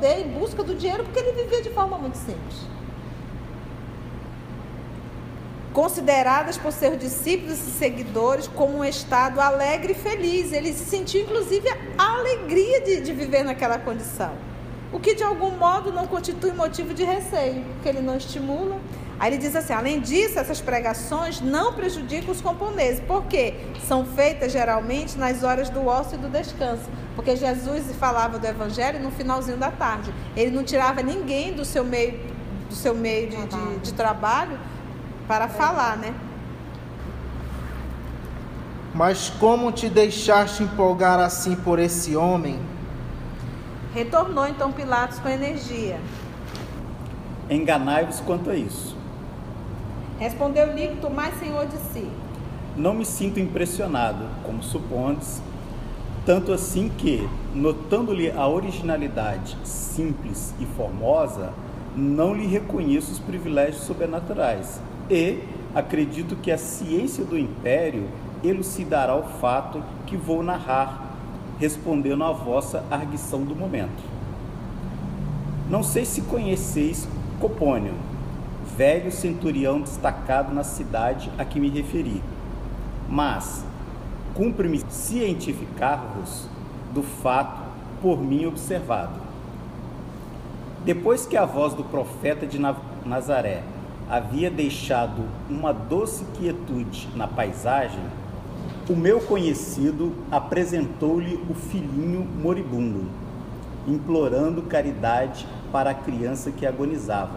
poder, em busca do dinheiro, porque ele vivia de forma muito simples. Consideradas por seus discípulos e seguidores como um estado alegre e feliz. Ele se sentiu, inclusive, a alegria de viver naquela condição. O que, de algum modo, não constitui motivo de receio, porque ele não estimula. Aí ele diz assim, além disso, essas pregações não prejudicam os camponeses, porque são feitas, geralmente, nas horas do ócio e do descanso. Porque Jesus falava do evangelho no finalzinho da tarde. Ele não tirava ninguém do seu meio de trabalho, para falar, né? Mas como te deixaste empolgar assim por esse homem? Retornou então Pilatos com energia. Enganai-vos quanto a isso. Respondeu-lhe, tomai Senhor de si. Não me sinto impressionado, como supondes, tanto assim que, notando-lhe a originalidade simples e formosa, não lhe reconheço os privilégios sobrenaturais. E acredito que a ciência do império elucidará o fato que vou narrar, respondendo à vossa arguição do momento. Não sei se conheceis Copônio, velho centurião destacado na cidade a que me referi, mas cumpre-me cientificar-vos do fato por mim observado. Depois que a voz do profeta de Nazaré havia deixado uma doce quietude na paisagem, o meu conhecido apresentou-lhe o filhinho moribundo, implorando caridade para a criança que agonizava.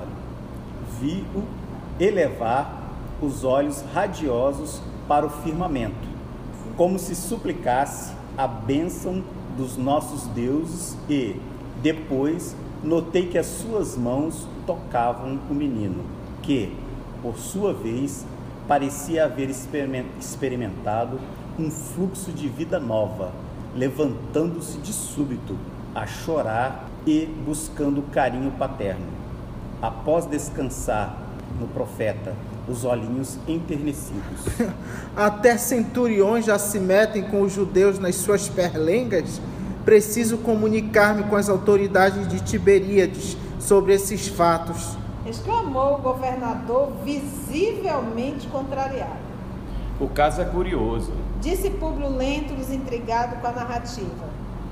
Vi-o elevar os olhos radiosos para o firmamento, como se suplicasse a bênção dos nossos deuses, e, depois, notei que as suas mãos tocavam o menino, que, por sua vez, parecia haver experimentado um fluxo de vida nova, levantando-se de súbito, a chorar e buscando carinho paterno. Após descansar no profeta os olhinhos enternecidos. Até centuriões já se metem com os judeus nas suas perlengas? Preciso comunicar-me com as autoridades de Tiberíades sobre esses fatos. Exclamou o governador, visivelmente contrariado. O caso é curioso. Disse Públio Lentulus, intrigado com a narrativa.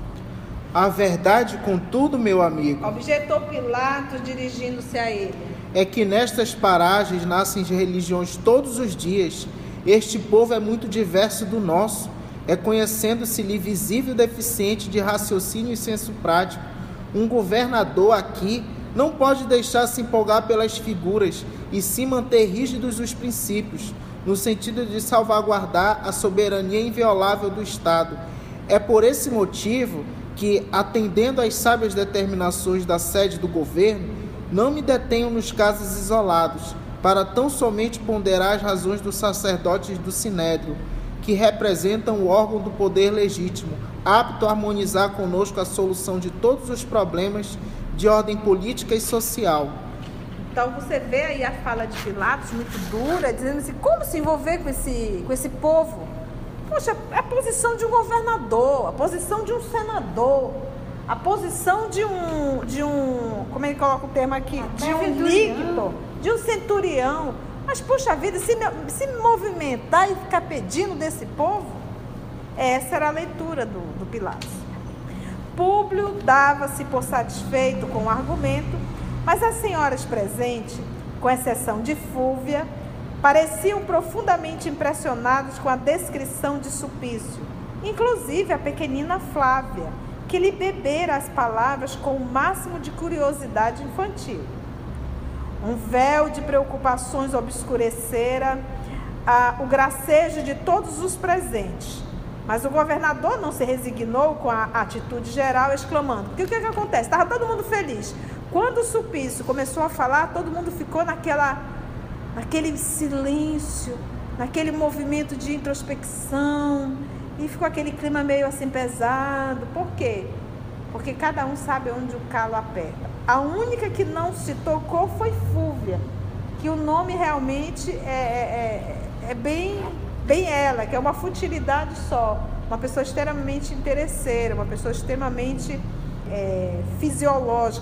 A verdade, contudo, meu amigo, Objetou Pilatos, dirigindo-se a ele, é que nestas paragens nascem religiões todos os dias. Este povo é muito diverso do nosso, reconhecendo-se-lhe visível deficiente de raciocínio e senso prático. Um governador aqui não pode deixar-se empolgar pelas figuras e sim manter rígidos os princípios, no sentido de salvaguardar a soberania inviolável do Estado. É por esse motivo que, atendendo às sábias determinações da sede do governo, não me detenho nos casos isolados, para tão somente ponderar as razões dos sacerdotes do Sinédrio, que representam o órgão do poder legítimo, apto a harmonizar conosco a solução de todos os problemas de ordem política e social. Então você vê aí a fala de Pilatos muito dura, dizendo assim, como se envolver com esse povo? Poxa, é a posição de um governador, a posição de um senador, a posição de um como ele coloca o termo aqui? De um lictor, de um centurião. Mas, poxa vida, se movimentar e ficar pedindo desse povo, essa era a leitura do Pilatos. Públio dava-se por satisfeito com o argumento, mas as senhoras presentes, com exceção de Fúvia, pareciam profundamente impressionadas com a descrição de Sulpício, inclusive a pequenina Flávia, que lhe bebera as palavras com o máximo de curiosidade infantil. Um véu de preocupações obscurecera o gracejo de todos os presentes. Mas o governador não se resignou com a atitude geral, exclamando. Porque o que acontece? Estava todo mundo feliz. Quando o Sulpício começou a falar, todo mundo ficou naquele silêncio, naquele movimento de introspecção, e ficou aquele clima meio assim pesado. Por quê? Porque cada um sabe onde o calo aperta. A única que não se tocou foi Fúvia, que o nome realmente é bem ela, que é uma futilidade só, uma pessoa extremamente interesseira, uma pessoa extremamente fisiológica,